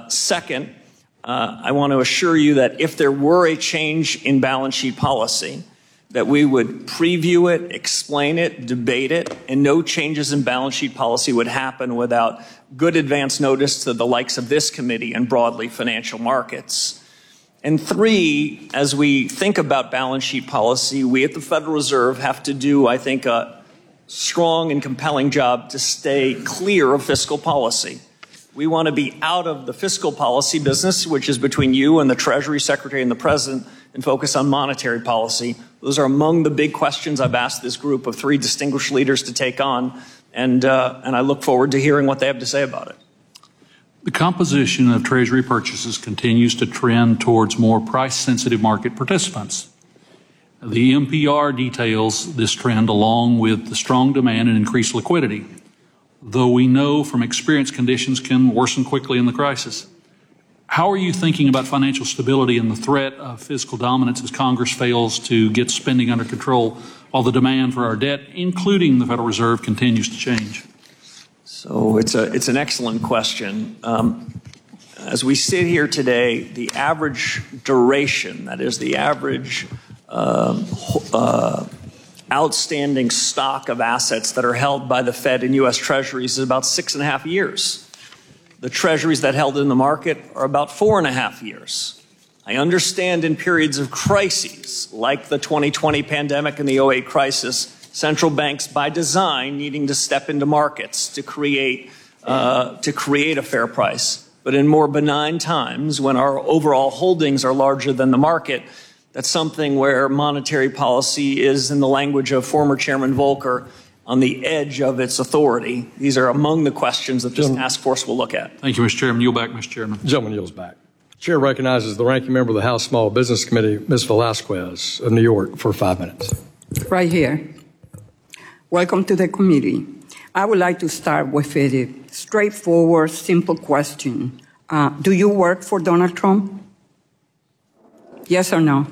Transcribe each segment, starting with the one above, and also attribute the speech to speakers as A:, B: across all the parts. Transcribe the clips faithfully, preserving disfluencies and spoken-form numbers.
A: second, uh, I want to assure you that if there were a change in balance sheet policy, that we would preview it, explain it, debate it, and no changes in balance sheet policy would happen without good advance notice to the likes of this committee and broadly financial markets. And three, as we think about balance sheet policy, we at the Federal Reserve have to do, I think, a strong and compelling job to stay clear of fiscal policy. We want to be out of the fiscal policy business, which is between you and the Treasury Secretary and the President, and focus on monetary policy. Those are among the big questions I've asked this group of three distinguished leaders to take on, and, uh, and I look forward to hearing what they have to say about it.
B: The composition of Treasury purchases continues to trend towards more price-sensitive market participants. The M P R details this trend along with the strong demand and increased liquidity, though we know from experience conditions can worsen quickly in the crisis. How are you thinking about financial stability and the threat of fiscal dominance as Congress fails to get spending under control while the demand for our debt, including the Federal Reserve, continues to change?
A: So it's, a, it's an excellent question. Um, as we sit here today, the average duration, that is the average um, uh, outstanding stock of assets that are held by the Fed and U S Treasuries is about six and a half years. The treasuries that held in the market are about four and a half years. I understand in periods of crises, like the twenty twenty pandemic and the oh eight crisis, central banks by design needing to step into markets to create, uh, to create a fair price. But in more benign times, when our overall holdings are larger than the market, that's something where monetary policy is, in the language of former Chairman Volcker, on the edge of its authority. These are among the questions that this
C: Gentleman.
A: task force will look at.
B: Thank you, Mister Chairman. Yield back, Mister Chairman.
C: Gentleman yields back. Chair recognizes the ranking member of the House Small Business Committee, Miz Velasquez of New York, for five minutes.
D: Right here. Welcome to the committee. I would like to start with a straightforward, simple question. Uh, do you work for Donald Trump? Yes or no?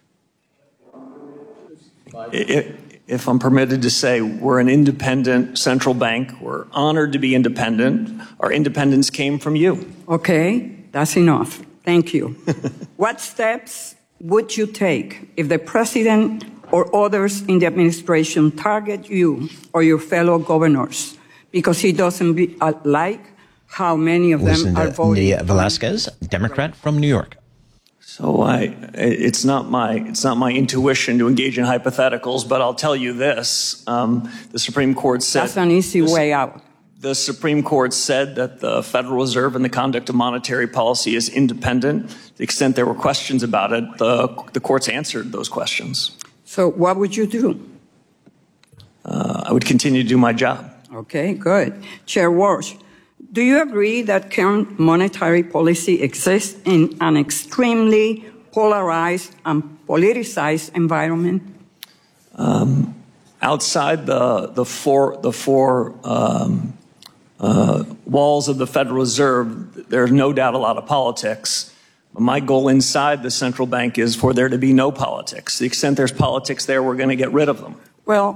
A: It, If I'm permitted to say, we're an independent central bank. We're honored to be independent. Our independence came from you.
D: Okay, that's enough. Thank you. What steps would you take if the president or others in the administration target you or your fellow governors because he doesn't be, uh, like how many of them
E: Listen
D: are
E: to
D: voting?
E: Nydia Velasquez, Democrat from New York.
A: So I, it's not my, it's not my intuition to engage in hypotheticals, but I'll tell you this: um, the Supreme Court said
D: that's an easy
A: the,
D: way out.
A: The Supreme Court said that the Federal Reserve and the conduct of monetary policy is independent. To the extent there were questions about it, the the courts answered those questions.
D: So what would you do?
A: Uh, I would continue to do my job.
D: Okay, good. Chair Walsh, do you agree that current monetary policy exists in an extremely polarized and politicized environment?
A: Um, outside the the four the four um, uh, walls of the Federal Reserve, there's no doubt a lot of politics. My goal inside the central bank is for there to be no politics. To the extent there's politics there, we're going to get rid of them.
D: Well,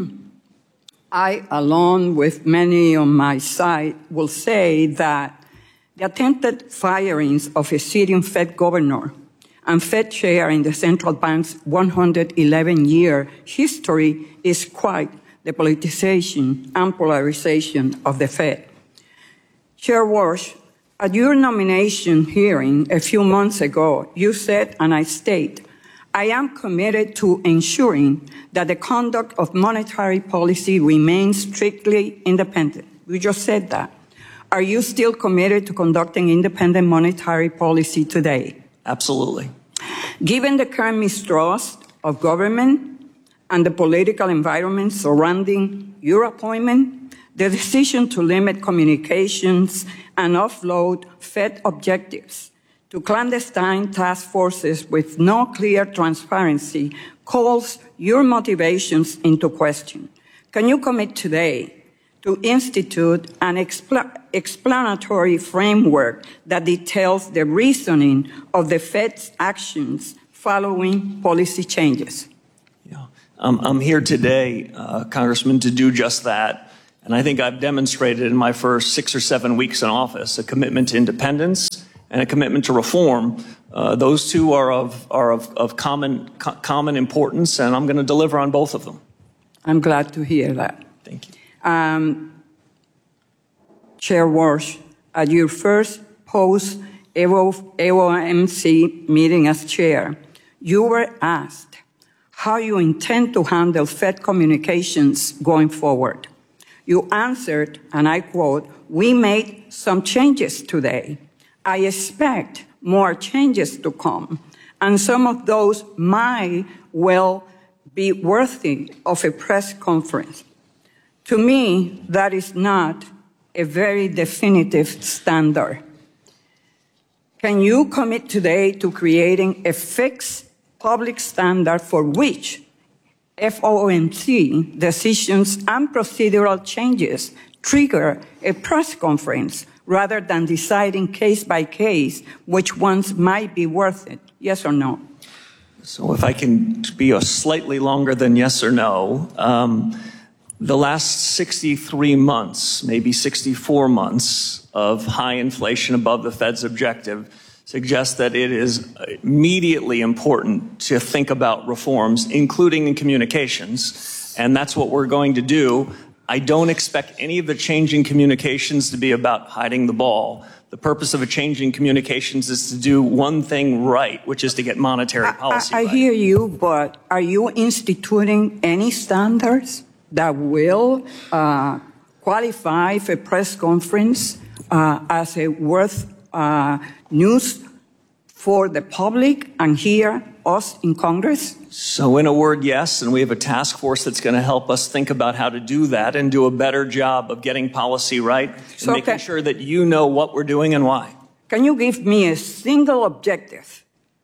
D: I, along with many on my side, will say that the attempted firings of a sitting Fed governor and Fed chair in the central bank's one hundred eleven year history is quite the politicization and polarization of the Fed. Chair Walsh, at your nomination hearing a few months ago, you said, and I state, I am committed to ensuring that the conduct of monetary policy remains strictly independent. You just said that. Are you still committed to conducting independent monetary policy today?
A: Absolutely.
D: Given the current mistrust of government and the political environment surrounding your appointment, the decision to limit communications and offload Fed objectives to clandestine task forces with no clear transparency calls your motivations into question. Can you commit today to institute an expl- explanatory framework that details the reasoning of the Fed's actions following policy changes?
A: Yeah, um, I'm here today, uh, Congressman, to do just that. And I think I've demonstrated in my first six or seven weeks in office a commitment to independence and a commitment to reform. Uh, those two are of, are of, of common, co common importance, and I'm going to deliver on both of them.
D: I'm glad to hear that.
A: Thank you.
D: Um, Chair Walsh, at your first post-A O M C meeting as chair, you were asked how you intend to handle Fed communications going forward. You answered, and I quote, "We made some changes today. I expect more changes to come, and some of those might well be worthy of a press conference." To me, that is not a very definitive standard. Can you commit today to creating a fixed public standard for which F O M C decisions and procedural changes trigger a press conference rather than deciding case by case which ones might be worth it? Yes or no?
A: So if I can be a slightly longer than yes or no, um, the last sixty-three months, maybe sixty-four months of high inflation above the Fed's objective suggests that it is immediately important to think about reforms, including in communications, and that's what we're going to do. I don't expect any of the change in communications to be about hiding the ball. The purpose of a change in communications is to do one thing right, which is to get monetary policy
D: I, I, I
A: right.
D: hear you, but are you instituting any standards that will uh, qualify for a press conference uh, as a worth uh, news for the public and here, us in Congress?
A: So in a word, yes, and we have a task force that's going to help us think about how to do that and do a better job of getting policy right and
D: so
A: making
D: can,
A: sure that you know what we're doing and why.
D: Can you give me a single objective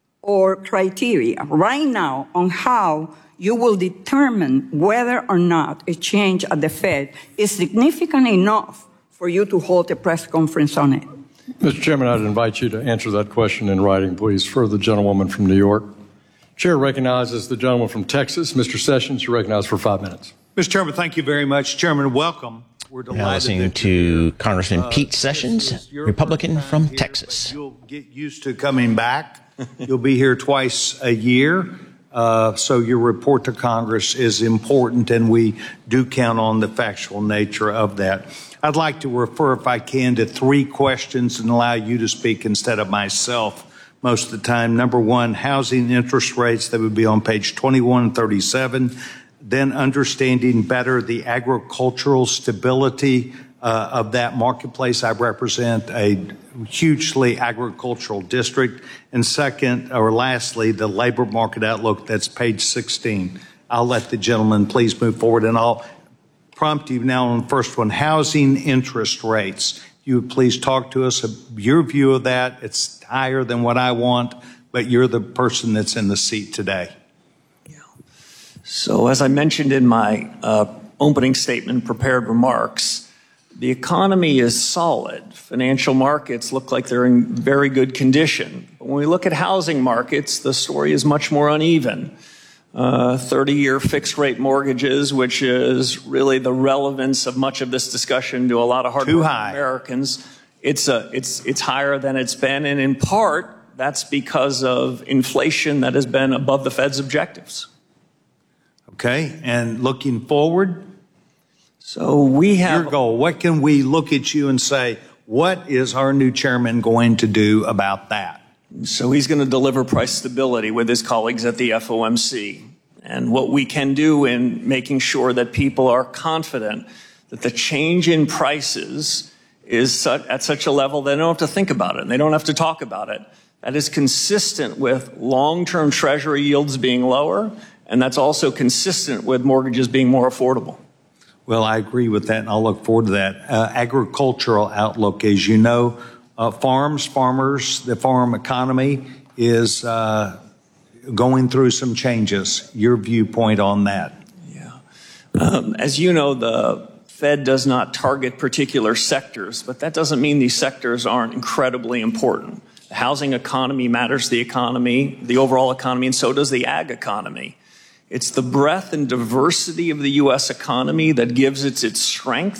D: or criteria right now on how you will determine whether or not a change at the Fed is significant enough for you to hold a press conference on it?
C: Mister Chairman, I'd invite you to answer that question in writing, please, for the gentlewoman from New York. Chair recognizes the gentleman from Texas. Mister Sessions, you're recognized for five minutes.
F: Mister Chairman, thank you very much. Chairman, welcome. We're delighted.
E: Now listening
F: that
E: to Congressman
F: uh,
E: Pete Sessions,
F: your
E: Republican
F: first time
E: from
F: here,
E: Texas.
F: You'll get used to coming back. You'll be here twice a year. Uh, so your report to Congress is important, and we do count on the factual nature of that. I'd like to refer, if I can, to three questions and allow you to speak instead of myself most of the time. Number one, housing interest rates, that would be on page twenty-one and thirty-seven. Then understanding better the agricultural stability uh, of that marketplace. I represent a hugely agricultural district. And second, or lastly, the labor market outlook, that's page sixteen. I'll let the gentleman please move forward, and I'll prompt you now on the first one, housing interest rates. You would please talk to us, your view of that. It's higher than what I want, but you're the person that's in the seat today.
A: Yeah. So as I mentioned in my uh, opening statement, prepared remarks, the economy is solid. Financial markets look like they're in very good condition. But when we look at housing markets, the story is much more uneven. Uh, thirty-year fixed-rate mortgages, which is really the relevance of much of this discussion to a lot of hardworking Americans. It's, a, it's, it's higher than it's been, and in part, that's because of inflation that has been above the Fed's objectives.
F: Okay, and looking forward?
A: So we have
F: your goal. What can we look at you and say, what is our new chairman going to do about that?
A: So he's going to deliver price stability with his colleagues at the F O M C. And what we can do in making sure that people are confident that the change in prices is such, at such a level they don't have to think about it and they don't have to talk about it. That is consistent with long-term Treasury yields being lower, and that's also consistent with mortgages being more affordable.
F: Well, I agree with that, and I'll look forward to that. Uh, agricultural outlook, as you know, uh, farms, farmers, the farm economy is uh, going through some changes. Your viewpoint on that?
A: Yeah. Um, as you know, the Fed does not target particular sectors, but that doesn't mean these sectors aren't incredibly important. The housing economy matters to the economy, the overall economy, and so does the ag economy. It's the breadth and diversity of the U S economy that gives it its strength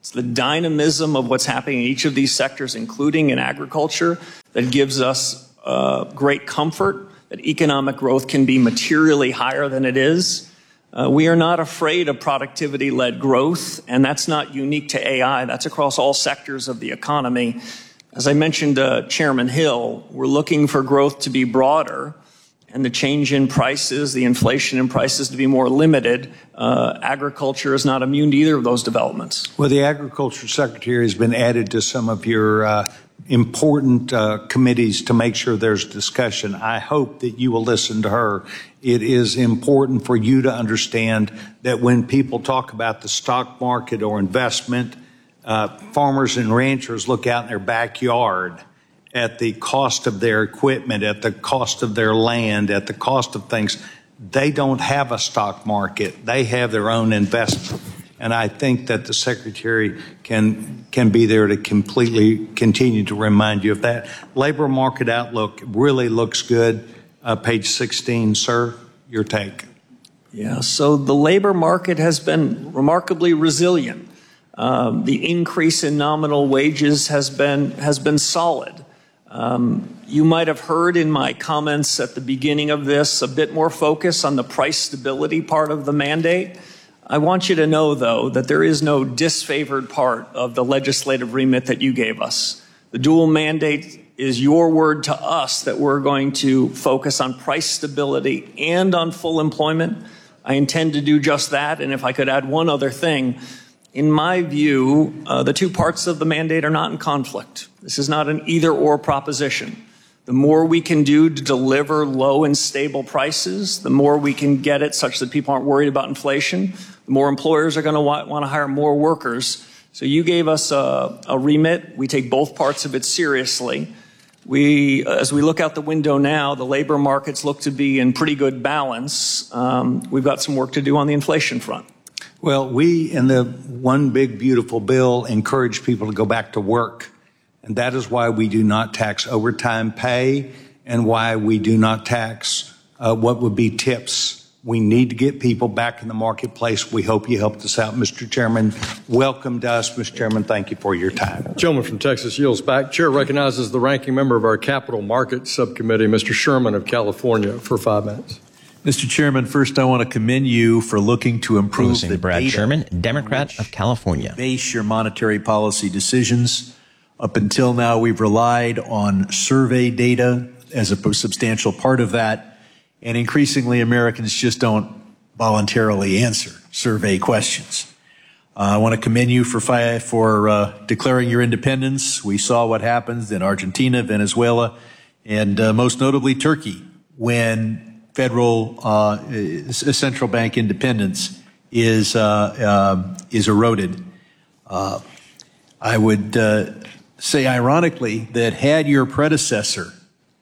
A: It's the dynamism of what's happening in each of these sectors, including in agriculture, that gives us uh, great comfort that economic growth can be materially higher than it is. Uh, we are not afraid of productivity-led growth, and that's not unique to A I. That's across all sectors of the economy. As I mentioned to uh, Chairman Hill, we're looking for growth to be broader and the change in prices, the inflation in prices to be more limited. Uh, agriculture is not immune to either of those developments.
F: Well, the Agriculture Secretary has been added to some of your uh, important uh, committees to make sure there's discussion. I hope that you will listen to her. It is important for you to understand that when people talk about the stock market or investment, uh, farmers and ranchers look out in their backyard at the cost of their equipment, at the cost of their land, at the cost of things. They don't have a stock market. They have their own investment. And I think that the Secretary can can be there to completely continue to remind you of that. Labor market outlook really looks good. Uh, page sixteen, sir, your take.
A: Yeah, so the labor market has been remarkably resilient. Um, the increase in nominal wages has been has been solid. Um, you might have heard in my comments at the beginning of this a bit more focus on the price stability part of the mandate. I want you to know, though, that there is no disfavored part of the legislative remit that you gave us. The dual mandate is your word to us that we're going to focus on price stability and on full employment. I intend to do just that, and if I could add one other thing, in my view, uh, the two parts of the mandate are not in conflict. This is not an either-or proposition. The more we can do to deliver low and stable prices, the more we can get it such that people aren't worried about inflation, the more employers are going to want, want to hire more workers. So you gave us a, a remit. We take both parts of it seriously. We, as we look out the window now, the labor markets look to be in pretty good balance. Um, we've got some work to do on the inflation front.
F: Well, we in the One Big Beautiful Bill encourage people to go back to work. And that is why we do not tax overtime pay and why we do not tax uh, what would be tips. We need to get people back in the marketplace. We hope you helped us out, Mister Chairman. Welcome to us, Mister Chairman. Thank you for your time.
C: Gentleman from Texas yields back. Chair recognizes the ranking member of our Capital Markets Subcommittee, Mister Sherman of California, for five minutes.
G: Mister Chairman, first I want to commend you for looking to improve
E: Listening
G: the
E: to Brad
G: data
E: Sherman, Democrat of California.
G: Base your monetary policy decisions. Up until now, we've relied on survey data as a substantial part of that, and increasingly Americans just don't voluntarily answer survey questions. Uh, I want to commend you for for uh, declaring your independence. We saw what happens in Argentina, Venezuela, and uh, most notably Turkey when federal uh, central bank independence is uh, uh, is eroded. Uh, I would uh, say, ironically, that had your predecessor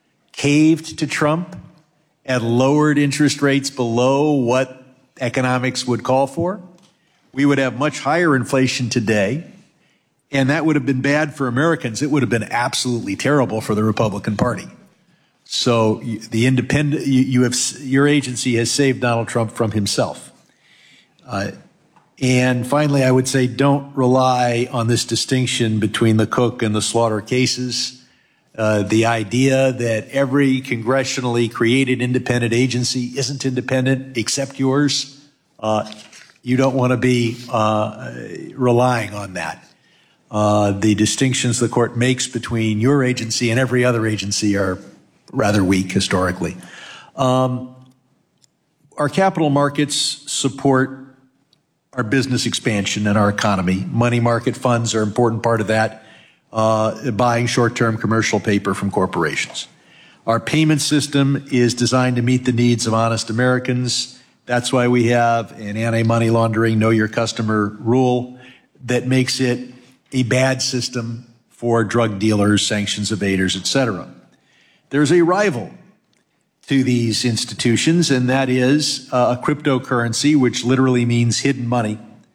G: caved to Trump and lowered interest rates below what economics would call for, we would have much higher inflation today, and that would have been bad for Americans. It would have been absolutely terrible for the Republican Party. So the independent, you, you have, your agency has saved Donald Trump from himself. Uh, and finally, I would say don't rely on this distinction between the Cook and the Slaughter cases. Uh, the idea that every congressionally created independent agency isn't independent except yours, uh, you don't want to be uh, relying on that. Uh, the distinctions the court makes between your agency and every other agency are rather weak historically. Um, our capital markets support our business expansion and our economy. Money market funds are an important part of that, uh, buying short-term commercial paper from corporations. Our payment system is designed to meet the needs of honest Americans. That's why we have an anti-money laundering, know your customer rule that makes it a bad system for drug dealers, sanctions evaders, et cetera. There's a rival to these institutions, and that is uh, a cryptocurrency, which literally means hidden money,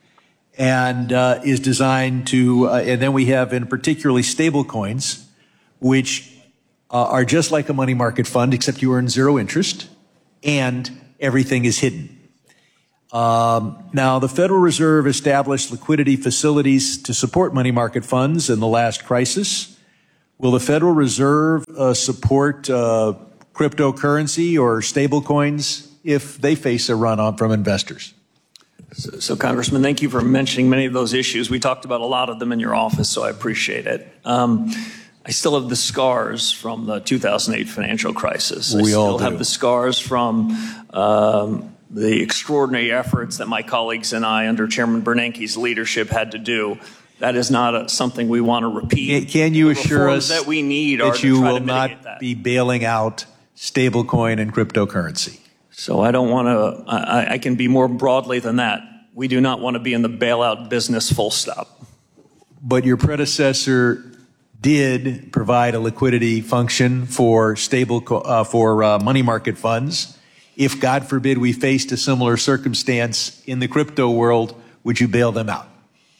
G: and uh, is designed to, uh, and then we have in particularly stable coins, which uh, are just like a money market fund, except you earn zero interest, and everything is hidden. Um, now, the Federal Reserve established liquidity facilities to support money market funds in the last crisis. Will the Federal Reserve uh, support uh, cryptocurrency or stablecoins if they face a run on from investors?
A: So, so, Congressman, thank you for mentioning many of those issues. We talked about a lot of them in your office, so I appreciate it. Um, I still have the scars from the two thousand eight financial crisis.
G: We
A: I
G: all
A: still
G: do.
A: have the scars from um, the extraordinary efforts that my colleagues and I, under Chairman Bernanke's leadership, had to do. That is not a, something we want to repeat.
G: Can you
A: The
G: assure
A: reforms
G: us
A: that we need are
G: that
A: to
G: you
A: try
G: will
A: to
G: not
A: mitigate that.
G: be bailing out stablecoin and cryptocurrency?
A: So I don't want to, I, I can be more broadly than that. We do not want to be in the bailout business, full stop.
G: But your predecessor did provide a liquidity function for stable co- uh, for uh, money market funds. If, God forbid, we faced a similar circumstance in the crypto world, would you bail them out?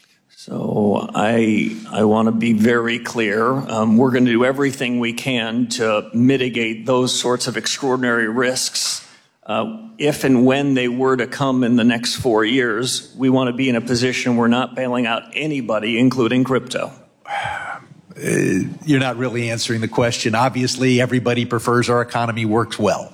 A: So I, I want to be very clear. Um, we're going to do everything we can to mitigate those sorts of extraordinary risks. Uh, if and when they were to come in the next four years, we want to be in a position we're not bailing out anybody, including crypto.
G: Uh, you're not really answering the question. Obviously, everybody prefers our economy works well.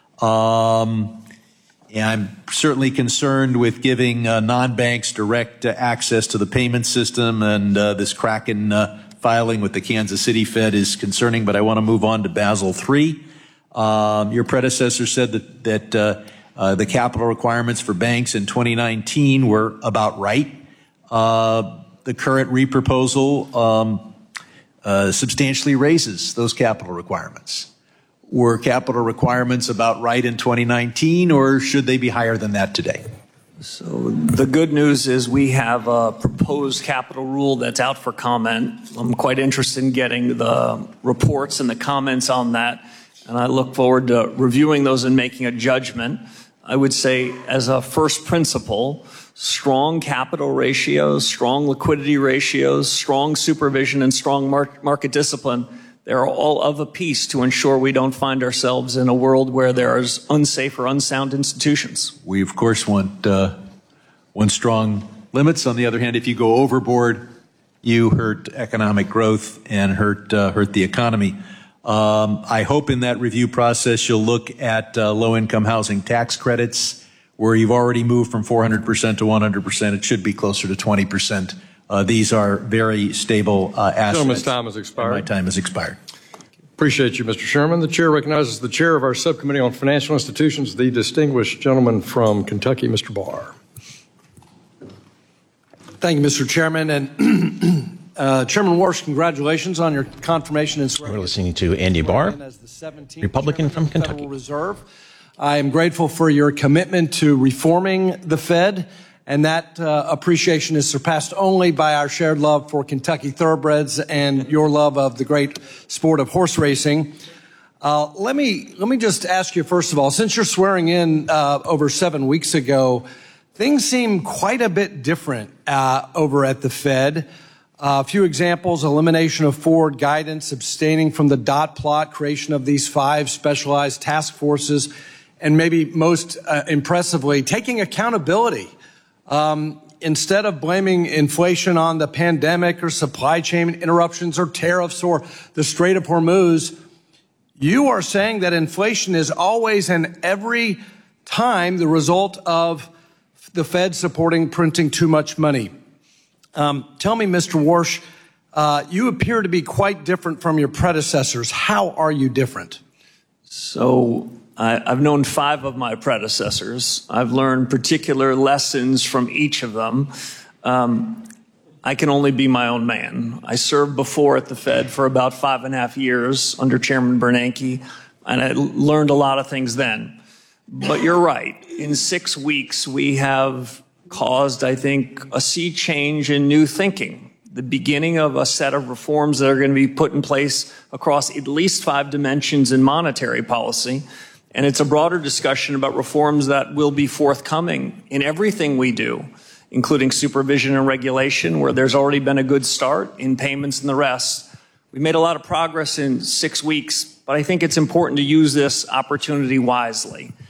G: Um, and I'm certainly concerned with giving uh, non-banks direct uh, access to the payment system, and uh, this Kraken uh, filing with the Kansas City Fed is concerning, but I want to move on to Basel three. Um, your predecessor said that, that uh, uh, the capital requirements for banks in twenty nineteen were about right. Uh, the current reproposal um, uh, substantially raises those capital requirements. Were capital requirements about right in twenty nineteen, or should they be higher than that today?
A: So the good news is we have a proposed capital rule that's out for comment. I'm quite interested in getting the reports and the comments on that, and I look forward to reviewing those and making a judgment. I would say, as a first principle, strong capital ratios, strong liquidity ratios, strong supervision, and strong mar- market discipline, they're all of a piece to ensure we don't find ourselves in a world where there's unsafe or unsound institutions.
G: We, of course, want uh, one strong limits. On the other hand, if you go overboard, you hurt economic growth and hurt uh, hurt the economy. Um, I hope in that review process you'll look at uh, low-income housing tax credits, where you've already moved from four hundred percent to one hundred percent. It should be closer to twenty percent. Uh, these are very stable uh, assets.
C: Gentleman's time has expired.
G: My time has expired.
C: Appreciate you, Mister Sherman. The chair recognizes the chair of our subcommittee on financial institutions, the distinguished gentleman from Kentucky, Mister Barr.
H: Thank you, Mister Chairman. And uh, Chairman Warsh, congratulations on your confirmation and swearing.
E: We're listening to Andy Barr, Republican from Kentucky.
H: Federal Reserve. I am grateful for your commitment to reforming the Fed, and that uh, appreciation is surpassed only by our shared love for Kentucky thoroughbreds and your love of the great sport of horse racing. Uh, let me let me just ask you, first of all, since you're swearing in uh, over seven weeks ago, things seem quite a bit different uh, over at the Fed. Uh, a few examples: elimination of forward guidance, abstaining from the dot plot, creation of these five specialized task forces, and maybe most uh, impressively, taking accountability. Um, instead of blaming inflation on the pandemic or supply chain interruptions or tariffs or the Strait of Hormuz, you are saying that inflation is always and every time the result of the Fed supporting printing too much money. Um, tell me, Mister Warsh, uh, you appear to be quite different from your predecessors. How are you different?
A: So I, I've known five of my predecessors. I've learned particular lessons from each of them. Um, I can only be my own man. I served before at the Fed for about five and a half years under Chairman Bernanke, and I learned a lot of things then. But you're right. In six weeks, we have caused, I think, a sea change in new thinking, the beginning of a set of reforms that are going to be put in place across at least five dimensions in monetary policy. And it's a broader discussion about reforms that will be forthcoming in everything we do, including supervision and regulation, where there's already been a good start, in payments and the rest. We made a lot of progress in six weeks, but I think it's important to use this opportunity wisely.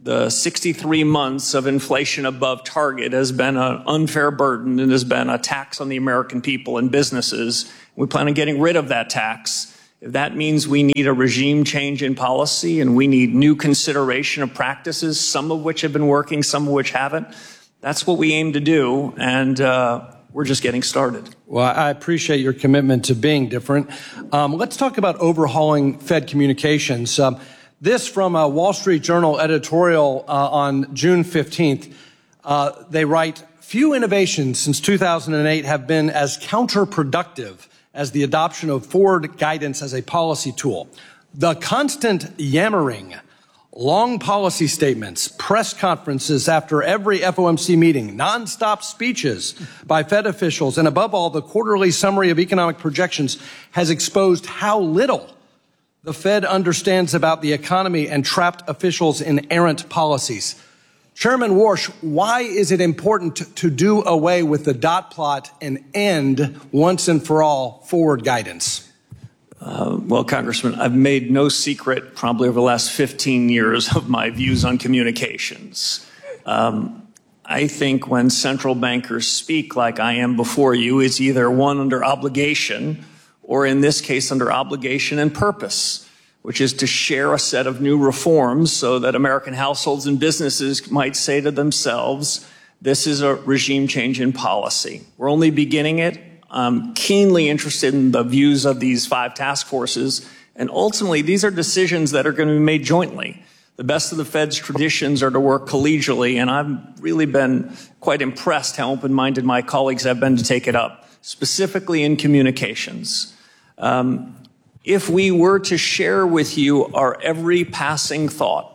A: The sixty-three months of inflation above target has been an unfair burden and has been a tax on the American people and businesses. We plan on getting rid of that tax. If that means we need a regime change in policy and we need new consideration of practices, some of which have been working, some of which haven't, that's what we aim to do, and uh, we're just getting started.
H: Well, I appreciate your commitment to being different. Um, let's talk about overhauling Fed communications. Um, this from a Wall Street Journal editorial uh, on June fifteenth. Uh, they write, few innovations since two thousand eight have been as counterproductive as the adoption of forward guidance as a policy tool. The constant yammering, long policy statements, press conferences after every F O M C meeting, nonstop speeches by Fed officials, and above all, the quarterly summary of economic projections has exposed how little the Fed understands about the economy and trapped officials in errant policies. Chairman Warsh, why is it important to, to do away with the dot plot and end once and for all forward guidance?
A: Uh, well, Congressman, I've made no secret probably over the last fifteen years of my views on communications. Um, I think when central bankers speak like I am before you, it's either one under obligation or in this case under obligation and purpose, which is to share a set of new reforms so that American households and businesses might say to themselves, this is a regime change in policy. We're only beginning it. I'm keenly interested in the views of these five task forces, and ultimately these are decisions that are going to be made jointly. The best of the Fed's traditions are to work collegially, and I've really been quite impressed how open-minded my colleagues have been to take it up, specifically in communications. Um, If we were to share with you our every passing thought,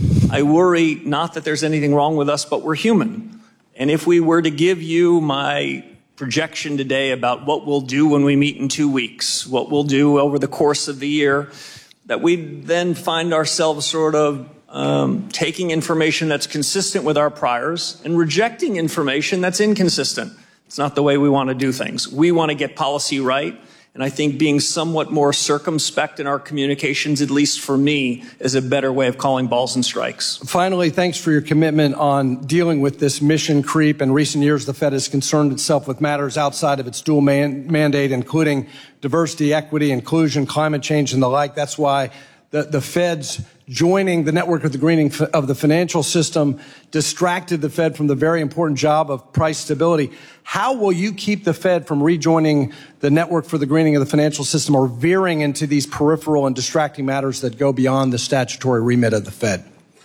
A: I worry not that there's anything wrong with us, but we're human. And if we were to give you my projection today about what we'll do when we meet in two weeks, what we'll do over the course of the year, that we'd then find ourselves sort of um, taking information that's consistent with our priors and rejecting information that's inconsistent. It's not the way we want to do things. We want to get policy right. And I think being somewhat more circumspect in our communications, at least for me, is a better way of calling balls and strikes.
H: Finally, thanks for your commitment on dealing with this mission creep. In recent years, the Fed has concerned itself with matters outside of its dual man mandate, including diversity, equity, inclusion, climate change, and the like. That's why the, the Fed's joining the network of the greening of the financial system distracted the Fed from the very important job of price stability. How will you keep the Fed from rejoining the network for the greening of the financial system or veering into these peripheral and distracting matters that go beyond the statutory remit of the Fed?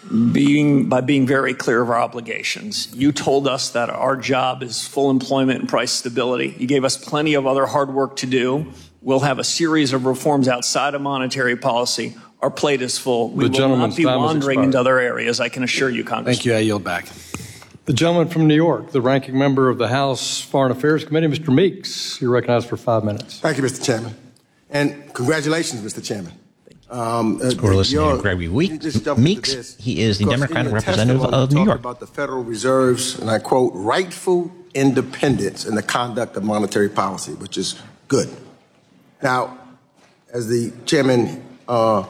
A: Being, by being very clear of our obligations. You told us that our job is full employment and price stability. You gave us plenty of other hard work to do. We'll have a series of reforms outside of monetary policy. Our plate is full. We
C: The
A: will not be wandering into other areas, I can assure you, Congressman.
H: Thank you. I yield back.
C: The gentleman from New York, the ranking member of the House Foreign Affairs Committee, Mister Meeks. You're recognized for five minutes.
I: Thank you, Mister Chairman. And congratulations, Mister Chairman. Um, uh,
E: We're listening to Gregory Meeks. He is the Democratic representative of New York.
I: About the Federal Reserve's, and I quote, rightful independence in the conduct of monetary policy, which is good. Now, as the Chairman uh,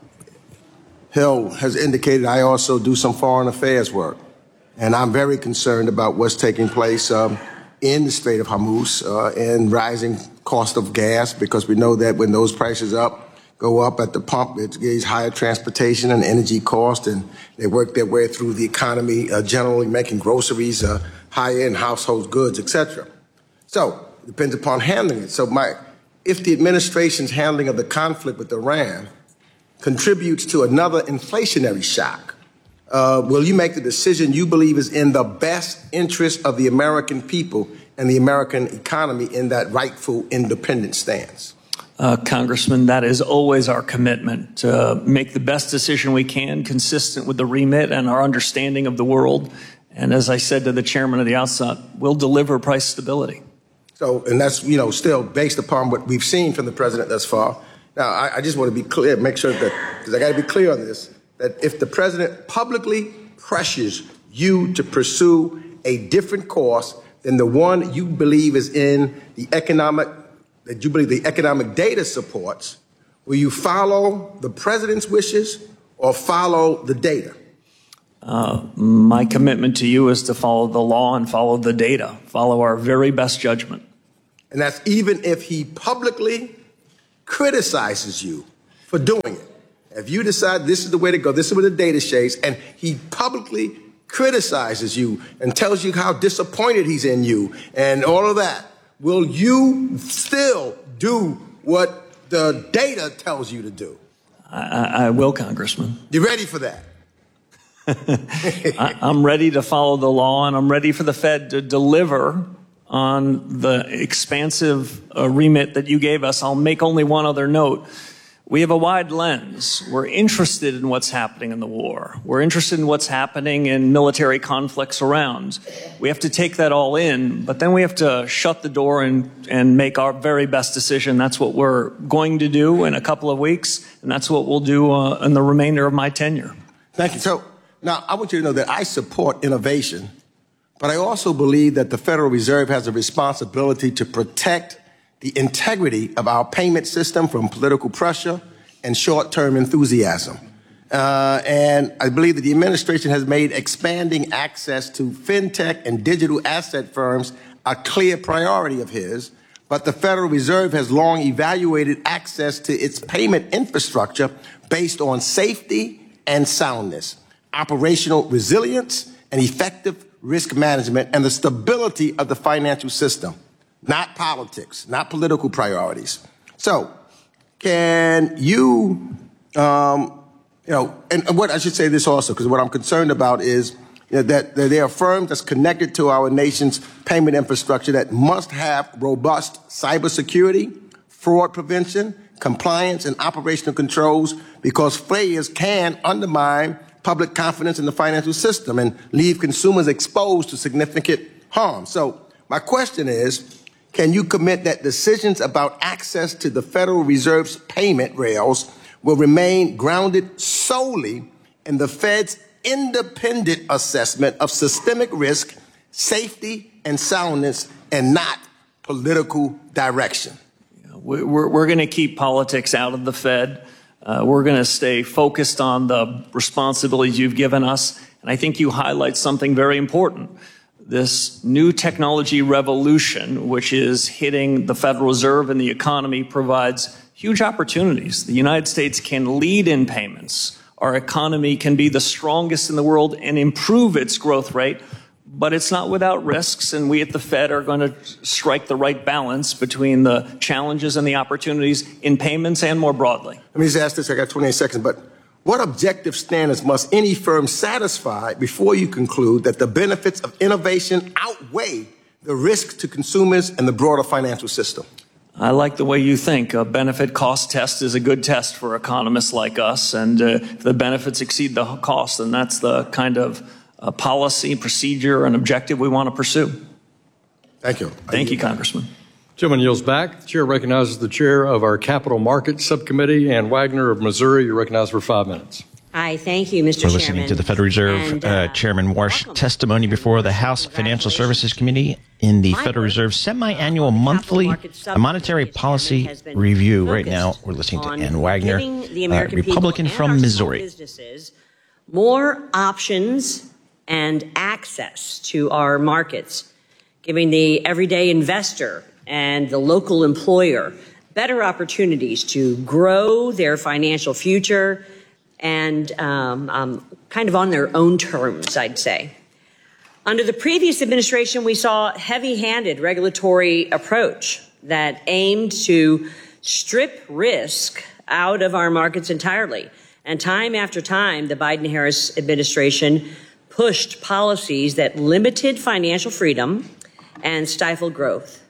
I: Hill has indicated, I also do some foreign affairs work. And I'm very concerned about what's taking place um, in the Strait of Hormuz uh, and rising cost of gas, because we know that when those prices up, go up at the pump, it gives higher transportation and energy cost, and they work their way through the economy, uh, generally making groceries, uh, high-end household goods, et cetera. So it depends upon handling it. So my, if the administration's handling of the conflict with Iran contributes to another inflationary shock, uh, will you make the decision you believe is in the best interest of the American people and the American economy in that rightful independent stance?
A: Uh, Congressman, that is always our commitment, to make the best decision we can, consistent with the remit and our understanding of the world. And as I said to the chairman at the outset, we'll deliver price stability.
I: So, and that's, you know, still based upon what we've seen from the president thus far. Now, I, I just want to be clear, make sure that, because I got to be clear on this, that if the president publicly pressures you to pursue a different course than the one you believe is in the economic that you believe the economic data supports, will you follow the president's wishes or follow the data?
A: Uh, my commitment to you is to follow the law and follow the data, follow our very best judgment.
I: And that's even if he publicly criticizes you for doing it. If you decide this is the way to go, this is what the data shows, and he publicly criticizes you and tells you how disappointed he's in you and all of that, will you still do what the data tells you to do?
A: I, I will, Congressman.
I: You ready for that?
A: I, I'm ready to follow the law, and I'm ready for the Fed to deliver on the expansive uh, remit that you gave us. I'll make only one other note. We have a wide lens. We're interested in what's happening in the war. We're interested in what's happening in military conflicts around. We have to take that all in, but then we have to shut the door and, and make our very best decision. That's what we're going to do in a couple of weeks, and that's what we'll do uh, in the remainder of my tenure.
I: Thank you. So now I want you to know that I support innovation, but I also believe that the Federal Reserve has a responsibility to protect the integrity of our payment system from political pressure and short-term enthusiasm. Uh, and I believe that the administration has made expanding access to fintech and digital asset firms a clear priority of his, but the Federal Reserve has long evaluated access to its payment infrastructure based on safety and soundness, operational resilience, and effective risk management, and the stability of the financial system. Not politics, not political priorities. So, can you, um, you know, and, and what I should say this also, because what I'm concerned about is you know, that, that there are firms that's connected to our nation's payment infrastructure that must have robust cybersecurity, fraud prevention, compliance, and operational controls, because failures can undermine public confidence in the financial system and leave consumers exposed to significant harm. So, my question is, can you commit that decisions about access to the Federal Reserve's payment rails will remain grounded solely in the Fed's independent assessment of systemic risk, safety, and soundness, and not political direction?
A: We're, we're going to keep politics out of the Fed. Uh, we're going to stay focused on the responsibilities you've given us. And I think you highlight something very important. This new technology revolution, which is hitting the Federal Reserve and the economy, provides huge opportunities. The United States can lead in payments. Our economy can be the strongest in the world and improve its growth rate, but it's not without risks, and we at the Fed are going to strike the right balance between the challenges and the opportunities in payments and more broadly.
I: Let me just ask this, I got twenty-eight seconds, but what objective standards must any firm satisfy before you conclude that the benefits of innovation outweigh the risk to consumers and the broader financial system?
A: I like the way you think. A benefit cost test is a good test for economists like us, and uh, if the benefits exceed the cost, then that's the kind of uh, policy, procedure, and objective we want to pursue.
I: Thank you.
A: Thank you, Congressman.
C: Gentleman yields back. The chair recognizes the chair of our Capital Markets Subcommittee, Ann Wagner of Missouri. You're recognized for five minutes.
J: Hi, thank you, Mister
E: We're
J: Chairman.
E: listening to the Federal Reserve
J: and,
E: uh,
J: uh,
E: Chairman Warsh
J: welcome.
E: testimony before the House Financial Services Committee in the
J: My
E: Federal
J: work,
E: Reserve semi-annual monthly
J: Markets
E: monetary
J: Subcommittee
E: policy
J: has been
E: review. Right now,
J: focused
E: we're listening to
J: on
E: Ann Wagner,
J: giving the
E: uh,
J: American people
E: Republican
J: and
E: from
J: our small
E: Missouri.
J: businesses more options and access to our markets, giving the everyday investor and the local employer better opportunities to grow their financial future and um, um, kind of on their own terms, I'd say. Under the previous administration, we saw a heavy-handed regulatory approach that aimed to strip risk out of our markets entirely. And time after time, the Biden-Harris administration pushed policies that limited financial freedom and stifled growth.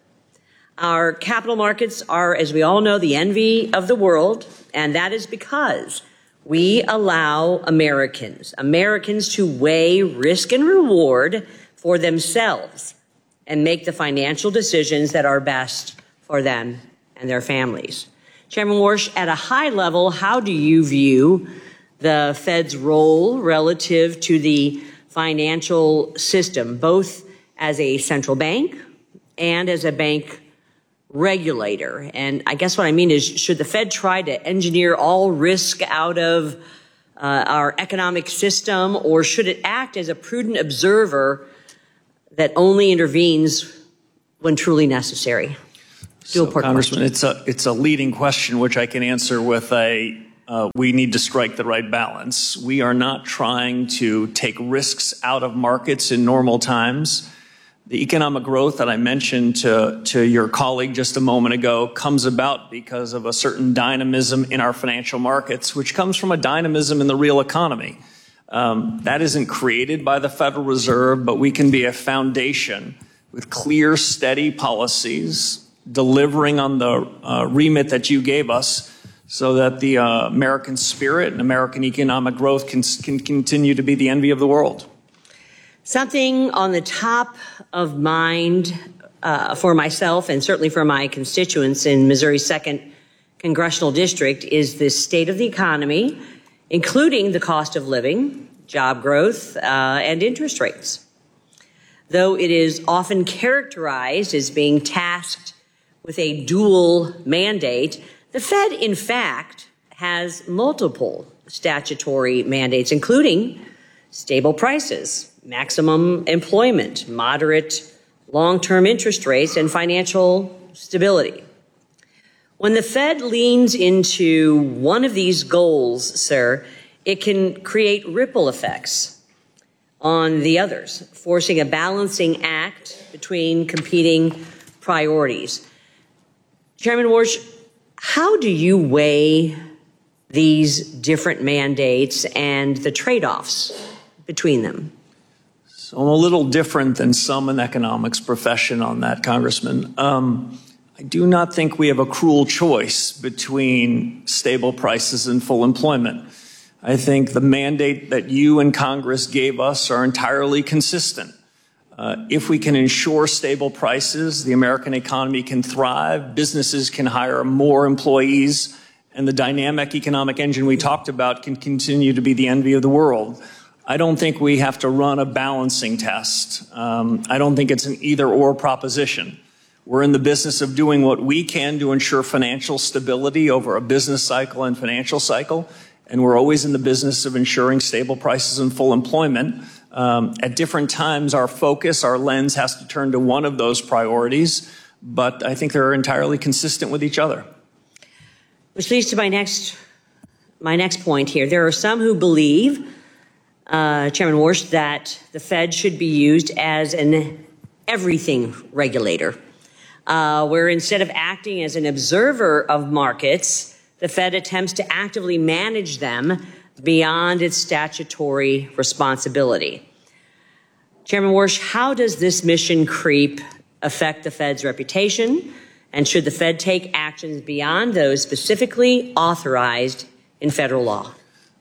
J: Our capital markets are, as we all know, the envy of the world, and that is because we allow Americans, Americans to weigh risk and reward for themselves and make the financial decisions that are best for them and their families. Chairman Warsh, at a high level, how do you view the Fed's role relative to the financial system, both as a central bank and as a bank regulator? And I guess what I mean is, should the Fed try to engineer all risk out of uh, our economic system, or should it act as a prudent observer that only intervenes when truly necessary?
A: So, Congressman, it's a, it's a leading question, which I can answer with a, uh, we need to strike the right balance. We are not trying to take risks out of markets in normal times. The economic growth that I mentioned to, to your colleague just a moment ago comes about because of a certain dynamism in our financial markets, which comes from a dynamism in the real economy. Um, that isn't created by the Federal Reserve, but we can be a foundation with clear, steady policies, delivering on the uh, remit that you gave us so that the uh, American spirit and American economic growth can, can continue to be the envy of the world.
J: Something on the top of mind uh, for myself and certainly for my constituents in Missouri's second congressional district is the state of the economy, including the cost of living, job growth, uh, and interest rates. Though it is often characterized as being tasked with a dual mandate, the Fed, in fact, has multiple statutory mandates, including stable prices, maximum employment, moderate long-term interest rates, and financial stability. When the Fed leans into one of these goals, sir, it can create ripple effects on the others, forcing a balancing act between competing priorities. Chairman Warsh, how do you weigh these different mandates and the trade-offs between them?
A: So I'm a little different than some in the economics profession on that, Congressman. Um, I do not think we have a cruel choice between stable prices and full employment. I think the mandate that you and Congress gave us are entirely consistent. Uh, if we can ensure stable prices, the American economy can thrive, businesses can hire more employees, and the dynamic economic engine we talked about can continue to be the envy of the world. I don't think we have to run a balancing test. Um, I don't think it's an either-or proposition. We're in the business of doing what we can to ensure financial stability over a business cycle and financial cycle, and we're always in the business of ensuring stable prices and full employment. Um, at different times, our focus, our lens has to turn to one of those priorities, but I think they're entirely consistent with each other.
J: Which leads to my next, my next point here. There are some who believe, uh, Chairman Warsh, that the Fed should be used as an everything regulator, uh, where instead of acting as an observer of markets, the Fed attempts to actively manage them beyond its statutory responsibility. Chairman Warsh, how does this mission creep affect the Fed's reputation? And should the Fed take actions beyond those specifically authorized in federal law?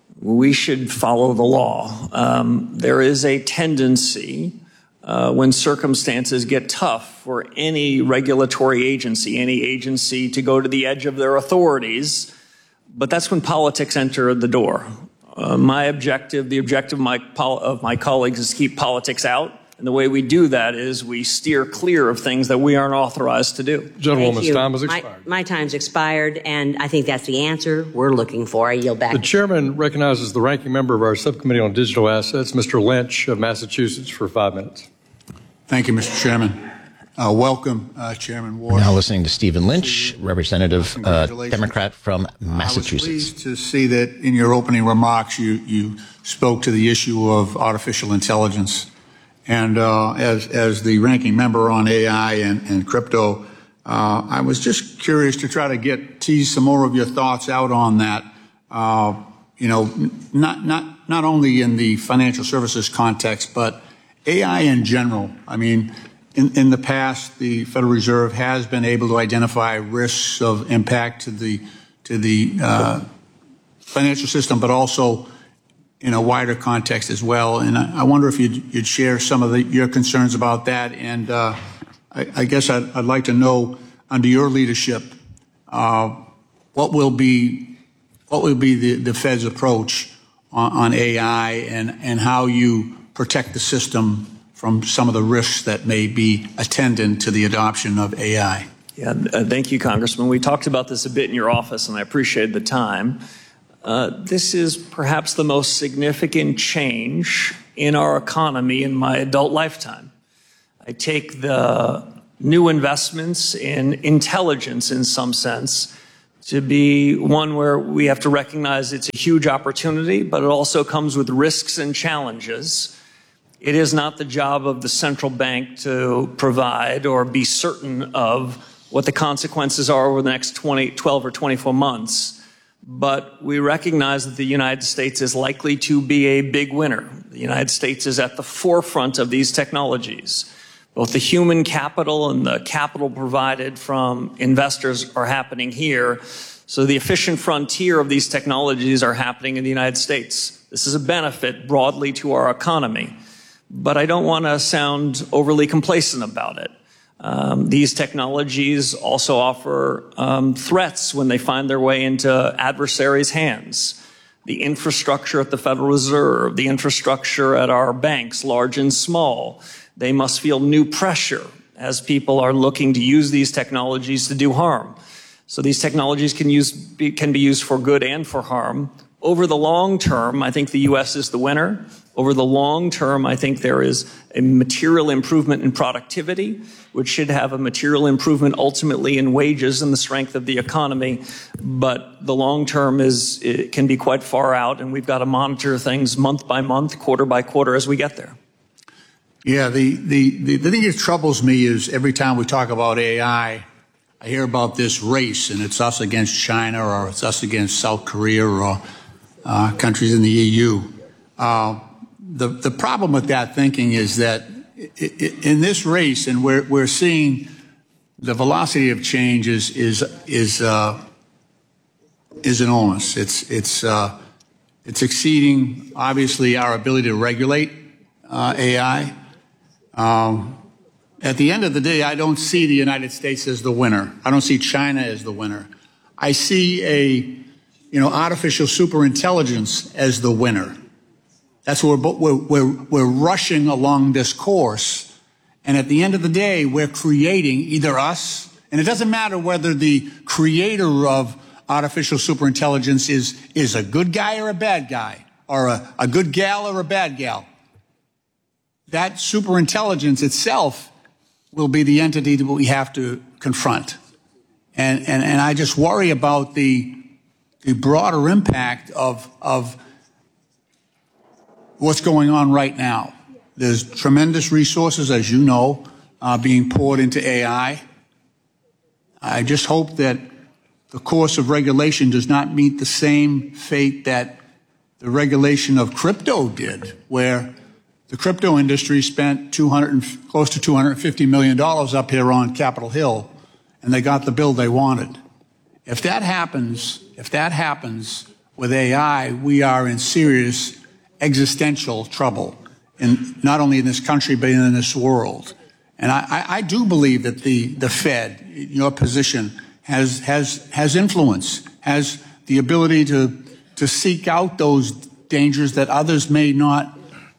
A: We should follow the law. Um, there is a tendency uh, when circumstances get tough for any regulatory agency, any agency to go to the edge of their authorities, but that's when politics enter the door. Uh, my objective, the objective of my, of my colleagues is to keep politics out. And the way we do that is we steer clear of things that we aren't authorized to do.
C: Gentlewoman's time has expired.
J: My, my time's expired, and I think that's the answer we're looking for. I yield back.
C: The chairman recognizes the ranking member of our subcommittee on digital assets, Mister Lynch of Massachusetts, for five minutes.
K: Thank you, Mister Chairman. Uh, welcome, uh, Chairman Warsh.
E: Now listening to Stephen Lynch, representative, uh, Democrat from Massachusetts.
K: I was pleased to see that in your opening remarks you, you spoke to the issue of artificial intelligence. And uh, as, as the ranking member on A I and, and crypto, uh, I was just curious to try to get tease some more of your thoughts out on that. Uh, you know, not not not only in the financial services context, but A I in general. I mean, in, in the past, the Federal Reserve has been able to identify risks of impact to the to the uh, financial system, but also in a wider context as well. And I, I wonder if you'd, you'd share some of the, your concerns about that. And uh, I, I guess I'd, I'd like to know, under your leadership, uh, what will be what will be the, the Fed's approach on, on A I and, and how you protect the system from some of the risks that may be attendant to the adoption of A I.
A: Yeah, uh, thank you, Congressman. We talked about this a bit in your office, and I appreciate the time. Uh, this is perhaps the most significant change in our economy in my adult lifetime. I take the new investments in intelligence in some sense to be one where we have to recognize it's a huge opportunity, but it also comes with risks and challenges. It is not the job of the central bank to provide or be certain of what the consequences are over the next twenty, twelve or twenty-four months. But we recognize that the United States is likely to be a big winner. The United States is at the forefront of these technologies. Both the human capital and the capital provided from investors are happening here. So the efficient frontier of these technologies are happening in the United States. This is a benefit broadly to our economy. But I don't want to sound overly complacent about it. Um, these technologies also offer um, threats when they find their way into adversaries' hands. The infrastructure at the Federal Reserve, the infrastructure at our banks, large and small, they must feel new pressure as people are looking to use these technologies to do harm. So these technologies can, use, be, can be used for good and for harm. Over the long term, I think the U S is the winner. Over the long term, I think there is a material improvement in productivity, which should have a material improvement ultimately in wages and the strength of the economy. But the long term is, it can be quite far out, and we've got to monitor things month by month, quarter by quarter as we get there.
K: Yeah, the, the, the, the thing that troubles me is every time we talk about A I, I hear about this race, and it's us against China, or it's us against South Korea, or uh, countries in the E U. Uh, the, the problem with that thinking is that in this race, and we're, we're seeing the velocity of change is, is, is, uh, is enormous. It's, it's, uh, it's exceeding, obviously, our ability to regulate uh, A I. Um, at the end of the day, I don't see the United States as the winner. I don't see China as the winner. I see a, you know, artificial superintelligence as the winner. That's what we're, we're, we're, we're rushing along this course. And at the end of the day, we're creating either us, and it doesn't matter whether the creator of artificial superintelligence is, is a good guy or a bad guy, or a, a good gal or a bad gal. That superintelligence itself will be the entity that we have to confront. And, and, and I just worry about the, the broader impact of, of what's going on right now. There's tremendous resources, as you know, uh, being poured into A I. I just hope that the course of regulation does not meet the same fate that the regulation of crypto did, where the crypto industry spent two hundred, close to two hundred fifty million dollars up here on Capitol Hill, and they got the bill they wanted. If that happens, if that happens with A I, we are in serious existential trouble, in, not only in this country, but in this world. And I, I, I do believe that the, the Fed, your position, has, has, has influence, has the ability to, to seek out those dangers that others may not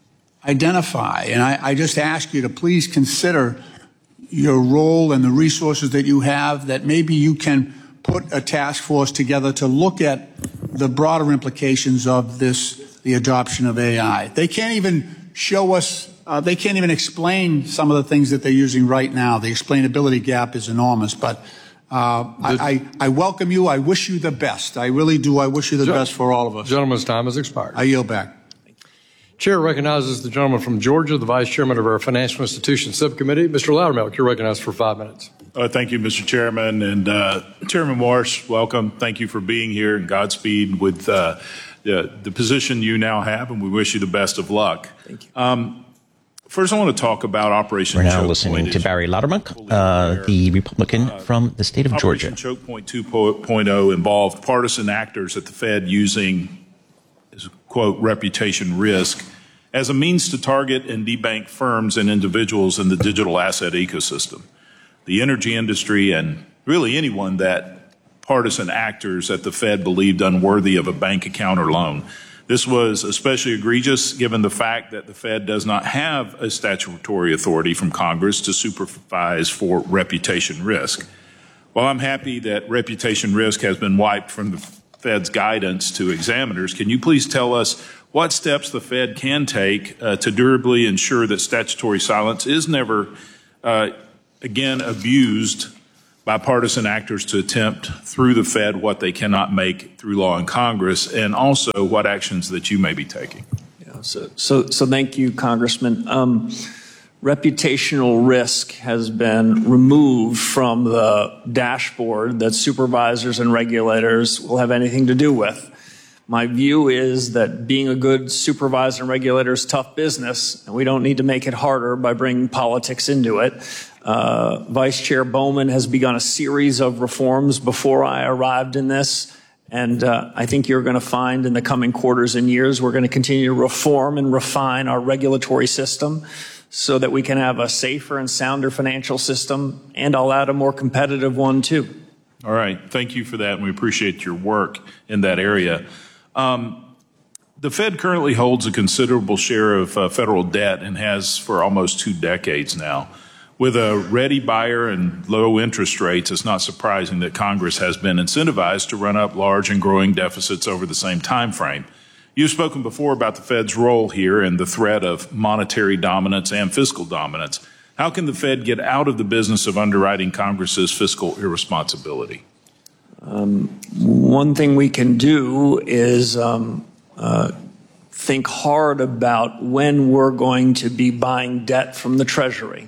K: identify. And I, I just ask you to please consider your role and the resources that you have, that maybe you can put a task force together to look at the broader implications of this, the adoption of A I. They can't even show us, uh, they can't even explain some of the things that they're using right now. The explainability gap is enormous, but uh, I, I, I welcome you. I wish you the best. I really do. I wish you the best for all of us.
C: Gentleman's time has expired.
K: I yield back.
C: Chair recognizes the gentleman from Georgia, the Vice Chairman of our Financial Institutions Subcommittee. Mister Loudermilk, you're recognized for five minutes.
L: Uh, thank you, Mister Chairman. And uh, Chairman Morse, welcome. Thank you for being here, and Godspeed with uh, the, the position you now have, and we wish you the best of luck.
A: Thank you.
L: Um, first, I want to talk about Operation
E: We're now
L: Choke
E: listening
L: Point.
E: to Barry Loudermilk, uh, the Republican uh, from the state of Georgia.
L: Operation Choke Point two point oh involved partisan actors at the Fed using, as quote, reputation risk as a means to target and debank firms and individuals in the digital asset ecosystem. The energy industry and really anyone that partisan actors at the Fed believed unworthy of a bank account or loan. This was especially egregious given the fact that the Fed does not have a statutory authority from Congress to supervise for reputation risk. While I'm happy that reputation risk has been wiped from the Fed's guidance to examiners. Can you please tell us what steps the Fed can take uh, to durably ensure that statutory silence is never, uh, again, abused by partisan actors to attempt through the Fed what they cannot make through law in Congress, and also what actions that you may be taking?
A: Yeah, so, so, so thank you, Congressman. Um, reputational risk has been removed from the dashboard that supervisors and regulators will have anything to do with. My view is that being a good supervisor and regulator is tough business, and we don't need to make it harder by bringing politics into it. Uh, Vice Chair Bowman has begun a series of reforms before I arrived in this, and uh, I think you're going to find in the coming quarters and years we're going to continue to reform and refine our regulatory system so that we can have a safer and sounder financial system, and I'll add a more competitive one too.
L: All right. Thank you for that, and we appreciate your work in that area. Um, the Fed currently holds a considerable share of uh, federal debt and has for almost two decades now. With a ready buyer and low interest rates, it's not surprising that Congress has been incentivized to run up large and growing deficits over the same time frame. You've spoken before about the Fed's role here and the threat of monetary dominance and fiscal dominance. How can the Fed get out of the business of underwriting Congress's fiscal irresponsibility?
A: Um, one thing we can do is um, uh, think hard about when we're going to be buying debt from the Treasury.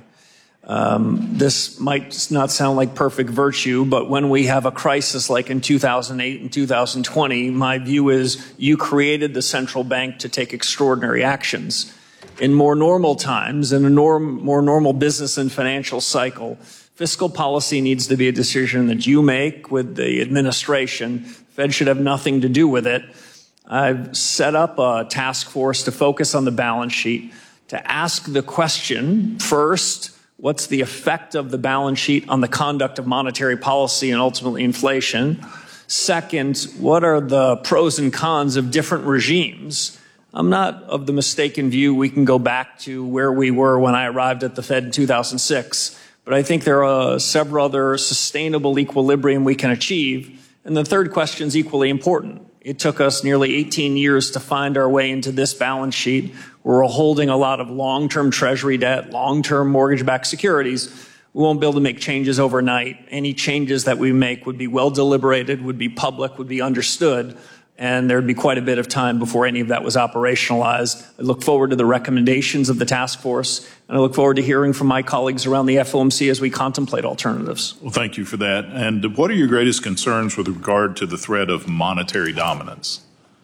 A: Um, this might not sound like perfect virtue, but when we have a crisis like in two thousand eight and two thousand twenty, my view is you created the central bank to take extraordinary actions. In more normal times, in a norm, more normal business and financial cycle, fiscal policy needs to be a decision that you make with the administration. Fed should have nothing to do with it. I've set up a task force to focus on the balance sheet, to ask the question, first, what's the effect of the balance sheet on the conduct of monetary policy and ultimately inflation? Second, what are the pros and cons of different regimes? I'm not of the mistaken view we can go back to where we were when I arrived at the Fed in two thousand six. But I think there are several other sustainable equilibrium we can achieve. And the third question is equally important. It took us nearly eighteen years to find our way into this balance sheet. We're holding a lot of long-term Treasury debt, long-term mortgage-backed securities. We won't be able to make changes overnight. Any changes that we make would be well deliberated, would be public, would be understood, and there'd be quite a bit of time before any of that was operationalized. I look forward to the recommendations of the task force, and I look forward to hearing from my colleagues around the F O M C as we contemplate alternatives.
L: Well, thank you for that. And what are your greatest concerns with regard to the threat of monetary dominance?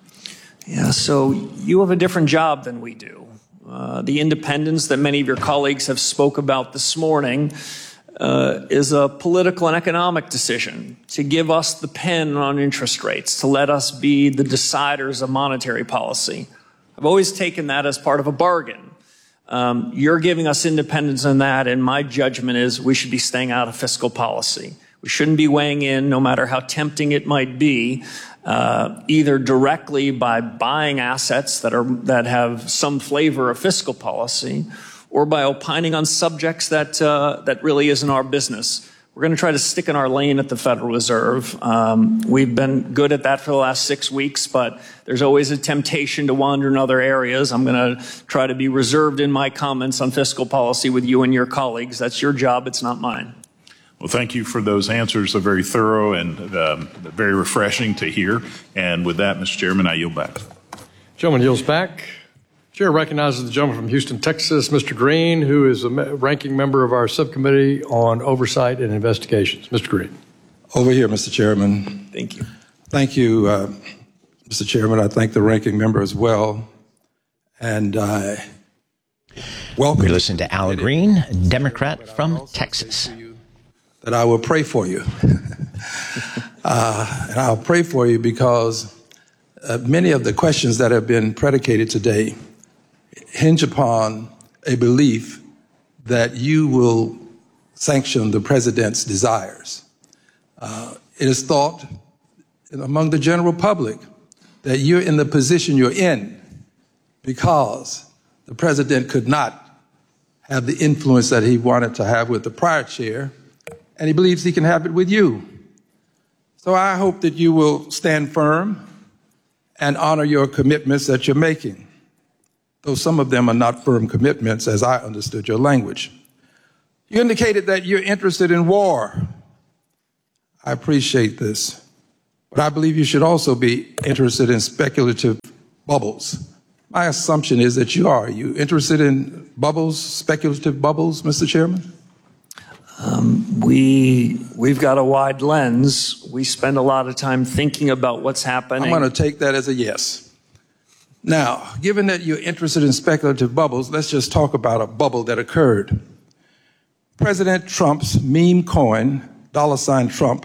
A: Yeah, so you have a different job than we do. Uh, the independence that many of your colleagues have spoke about this morning Uh, is a political and economic decision to give us the pen on interest rates, to let us be the deciders of monetary policy. I've always taken that as part of a bargain. Um, you're giving us independence in that, and my judgment is we should be staying out of fiscal policy. We shouldn't be weighing in, no matter how tempting it might be, uh, either directly by buying assets that are that have some flavor of fiscal policy, or by opining on subjects that uh, that really isn't our business. We're going to try to stick in our lane at the Federal Reserve. Um, we've been good at that for the last six weeks, but there's always a temptation to wander in other areas. I'm going to try to be reserved in my comments on fiscal policy with you and your colleagues. That's your job. It's not mine.
L: Well, thank you for those answers. They're very thorough and um, very refreshing to hear. And with that, Mister Chairman, I yield back.
C: Gentleman yields back. Chair recognizes the gentleman from Houston, Texas, Mister Green, who is a ranking member of our subcommittee on oversight and investigations. Mister Green.
M: Over here, Mister Chairman.
A: Thank you.
M: Thank you, uh, Mister Chairman. I thank the ranking member as well. And I welcome.
E: We listen to Al Green, Democrat from Texas.
M: That I will pray for you. uh, and I'll pray for you because uh, many of the questions that have been predicated today hinge upon a belief that you will sanction the president's desires. Uh, it is thought among the general public that you're in the position you're in because the president could not have the influence that he wanted to have with the prior chair, and he believes he can have it with you. So I hope that you will stand firm and honor your commitments that you're making, though some of them are not firm commitments as I understood your language. You indicated that you're interested in war. I appreciate this, but I believe you should also be interested in speculative bubbles. My assumption is that you are. Are you interested in bubbles, speculative bubbles, Mister Chairman?
A: Um, we, we've got a wide lens. We spend a lot of time thinking about what's happening.
M: I'm going to take that as a yes. Now, given that you're interested in speculative bubbles, let's just talk about a bubble that occurred. President Trump's meme coin, dollar sign Trump,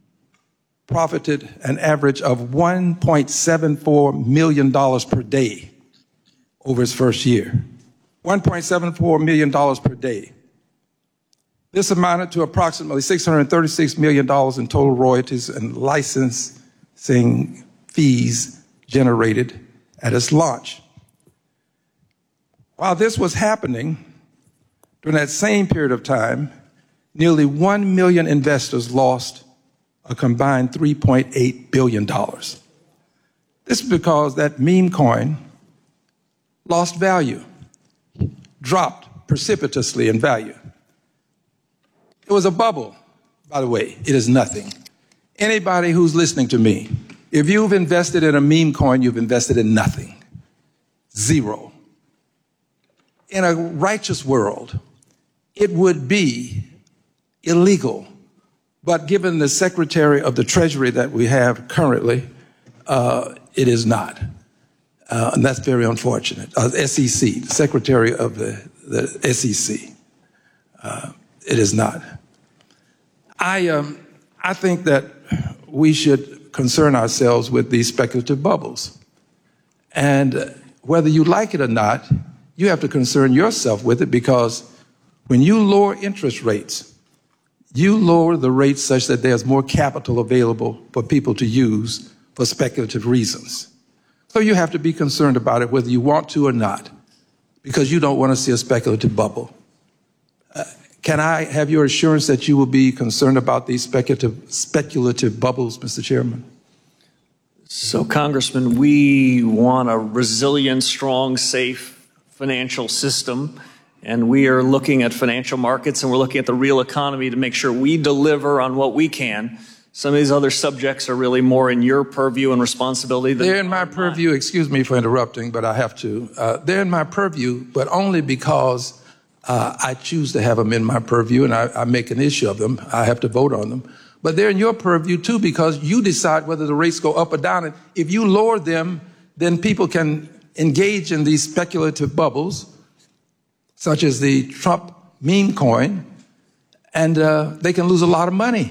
M: profited an average of one point seven four million dollars per day over his first year. one point seven four million dollars per day. This amounted to approximately six hundred thirty-six million dollars in total royalties and licensing fees generated at its launch. While this was happening, during that same period of time, nearly one million investors lost a combined three point eight billion dollars. This is because that meme coin lost value, dropped precipitously in value. It was a bubble, by the way. It is nothing. Anybody who's listening to me, if you've invested in a meme coin, you've invested in nothing. Zero. In a righteous world, it would be illegal. But given the Secretary of the Treasury that we have currently, uh, it is not. Uh, and that's very unfortunate. Uh, S E C, the Secretary of the, the S E C. Uh, it is not. I, um, I think that we should concern ourselves with these speculative bubbles. And whether you like it or not, you have to concern yourself with it, because when you lower interest rates, you lower the rates such that there's more capital available for people to use for speculative reasons. So you have to be concerned about it whether you want to or not, because you don't want to see a speculative bubble. Uh, can I have your assurance that you will be concerned about these speculative, speculative bubbles, Mister Chairman?
A: So, Congressman, we want a resilient, strong, safe financial system. And we are looking at financial markets, and we're looking at the real economy to make sure we deliver on what we can. Some of these other subjects are really more in your purview and responsibility than
M: they're in my purview. Excuse me for interrupting, but I have to. Uh, they're in my purview, but only because uh, I choose to have them in my purview, and I, I make an issue of them. I have to vote on them. But they're in your purview, too, because you decide whether the rates go up or down. And if you lower them, then people can engage in these speculative bubbles, such as the Trump meme coin, and uh, they can lose a lot of money,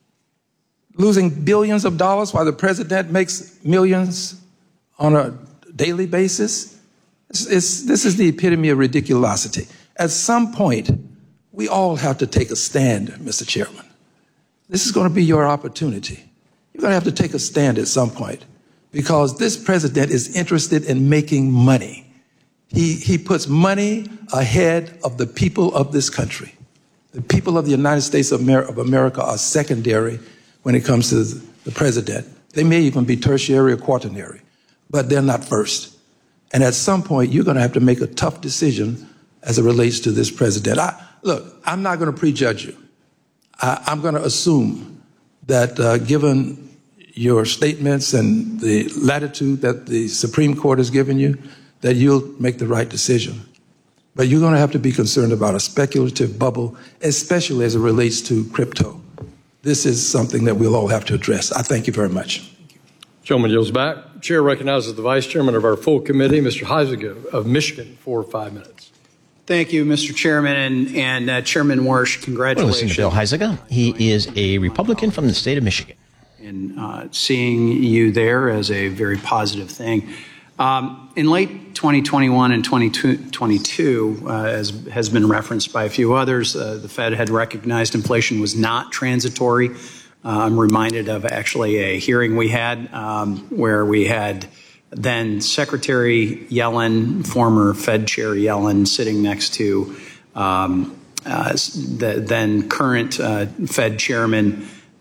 M: losing billions of dollars while the president makes millions on a daily basis. It's, it's, this is the epitome of ridiculosity. At some point, we all have to take a stand, Mister Chairman. This is going to be your opportunity. You're going to have to take a stand at some point, because this president is interested in making money. He, he puts money ahead of the people of this country. The people of the United States of America, of America are secondary when it comes to the president. They may even be tertiary or quaternary, but they're not first. And at some point, you're going to have to make a tough decision as it relates to this president. I, look, I'm not going to prejudge you. I, I'm going to assume that uh, given your statements and the latitude that the Supreme Court has given you, that you'll make the right decision. But you're going to have to be concerned about a speculative bubble, especially as it relates to crypto. This is something that we'll all have to address. I thank you very much.
C: Gentleman yields back. Chair recognizes the Vice Chairman of our full committee, Mister Heisiger of Michigan, for five minutes.
N: Thank you, Mister Chairman, and, and uh, Chairman Warsh, congratulations.
E: We're listening to Bill Heisiger. He is a Republican from the state of Michigan.
N: And uh, seeing you there as a very positive thing. Um, in late twenty twenty-one and twenty twenty-two, uh, as has been referenced by a few others, uh, the Fed had recognized inflation was not transitory. Uh, I'm reminded of actually a hearing we had um, where we had then Secretary Yellen, former Fed Chair Yellen, sitting next to um, uh, the then current uh, Fed Chairman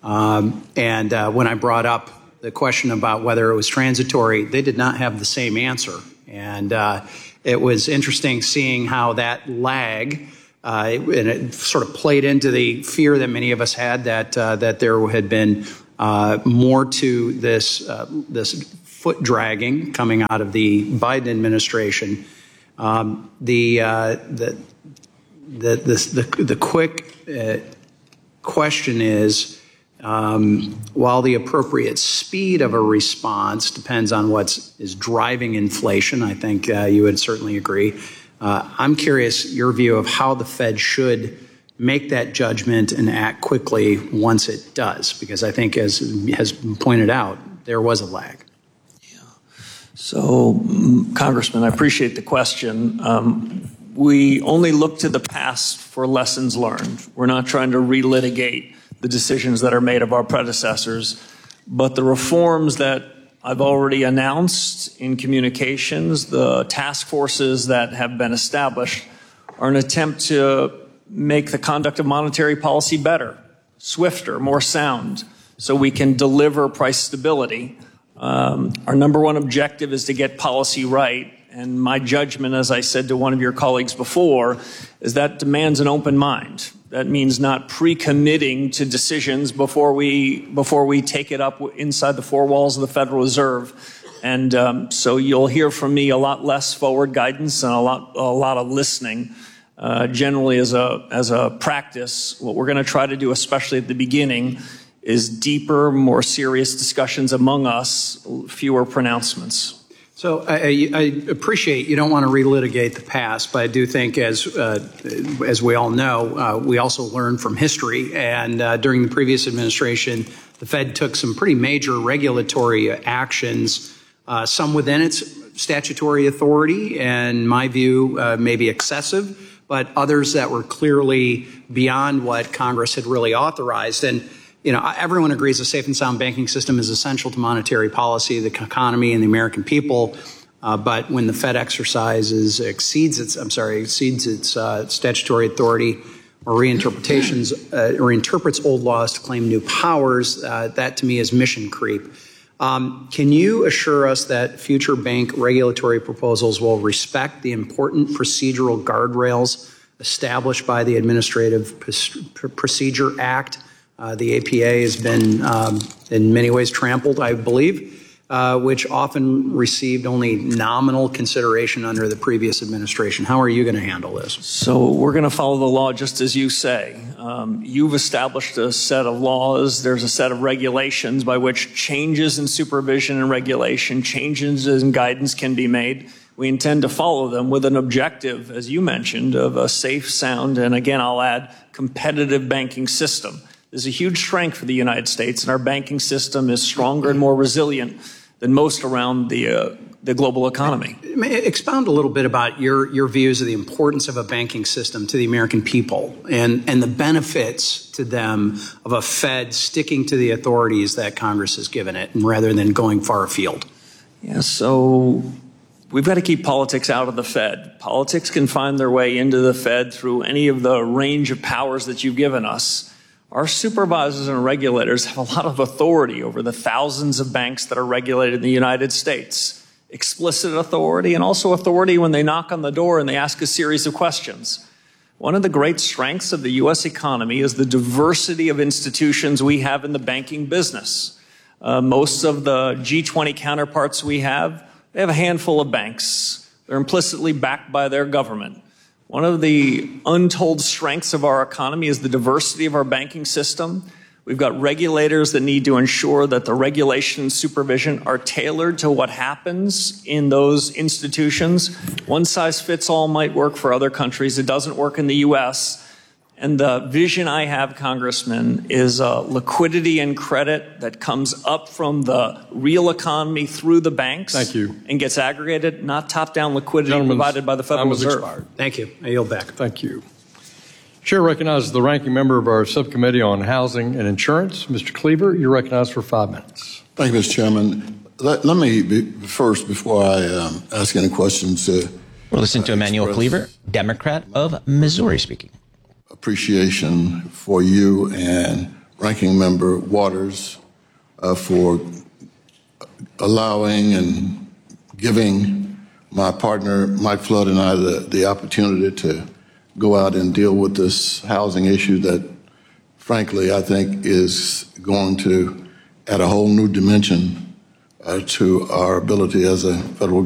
N: Um, and uh, when I brought up the question about whether it was transitory, they did not have the same answer. And uh, it was interesting seeing how that lag, uh, and it sort of played into the fear that many of us had that uh, that there had been uh, more to this uh, this foot dragging coming out of the Biden administration. Um, the, uh, the the the the the quick uh, question is, um, while the appropriate speed of a response depends on what is driving inflation, I think uh, you would certainly agree. Uh, I'm curious your view of how the Fed should make that judgment and act quickly once it does, because I think, as has been pointed out, there was a lag.
A: Yeah. So, Congressman, I appreciate the question. Um, we only look to the past for lessons learned. We're not trying to relitigate the decisions that are made of our predecessors, but the reforms that I've already announced in communications, the task forces that have been established, are an attempt to make the conduct of monetary policy better, swifter, more sound, so we can deliver price stability. Um, our number one objective is to get policy right. And my judgment, as I said to one of your colleagues before, is that demands an open mind. That means not pre-committing to decisions before we before we take it up inside the four walls of the Federal Reserve. And um, so you'll hear from me a lot less forward guidance and a lot a lot of listening. Uh, generally, as a as a practice, what we're going to try to do, especially at the beginning, is deeper, more serious discussions among us, fewer pronouncements.
N: So I, I appreciate you don't want to relitigate the past, but I do think, as uh, as we all know, uh, we also learn from history. And uh, during the previous administration, the Fed took some pretty major regulatory actions, uh, some within its statutory authority, and in my view, uh, maybe excessive, but others that were clearly beyond what Congress had really authorized. And you know, everyone agrees a safe and sound banking system is essential to monetary policy, the economy, and the American people. Uh, but when the Fed exercises exceeds its, I'm sorry, exceeds its uh, statutory authority or reinterpretations uh, or interprets old laws to claim new powers, uh, that to me is mission creep. Um, can you assure us that future bank regulatory proposals will respect the important procedural guardrails established by the Administrative Procedure Act? Uh, the A P A has been um, in many ways trampled, I believe, uh, which often received only nominal consideration under the previous administration. How are you going to handle this?
A: So we're going to follow the law just as you say. Um, you've established a set of laws. There's a set of regulations by which changes in supervision and regulation, changes in guidance can be made. We intend to follow them with an objective, as you mentioned, of a safe, sound, and again, I'll add, competitive banking system. This is a huge strength for the United States, and our banking system is stronger and more resilient than most around the uh, the global economy.
N: Expound a little bit about your, your views of the importance of a banking system to the American people and, and the benefits to them of a Fed sticking to the authorities that Congress has given it, and rather than going far afield.
A: Yeah, so we've got to keep politics out of the Fed. Politics can find their way into the Fed through any of the range of powers that you've given us. Our supervisors and regulators have a lot of authority over the thousands of banks that are regulated in the United States. Explicit authority and also authority when they knock on the door and they ask a series of questions. One of the great strengths of the U S economy is the diversity of institutions we have in the banking business. Uh, most of the G twenty counterparts we have, they have a handful of banks. They're implicitly backed by their government. One of the untold strengths of our economy is the diversity of our banking system. We've got regulators that need to ensure that the regulation and supervision are tailored to what happens in those institutions. One size fits all might work for other countries. It doesn't work in the U S. And the vision I have, Congressman, is uh, liquidity and credit that comes up from the real economy through the banks.
C: Thank you.
A: And gets aggregated, not top-down liquidity
C: Gentleman's
A: provided by the Federal
C: time has
A: Reserve.
C: expired.
N: Thank you. I yield back.
C: Thank you. Chair recognizes the ranking member of our subcommittee on housing and insurance, Mister Cleaver. You're recognized for five minutes.
O: Thank you, Mister Chairman. Let, let me be, first, before I um, ask any questions, uh,
E: we'll listen to Emmanuel Cleaver, Democrat of Missouri, speaking.
O: Appreciation for you and Ranking Member Waters uh, for allowing and giving my partner, Mike Flood, and I the, the opportunity to go out and deal with this housing issue that, frankly, I think is going to add a whole new dimension uh, to our ability as a federal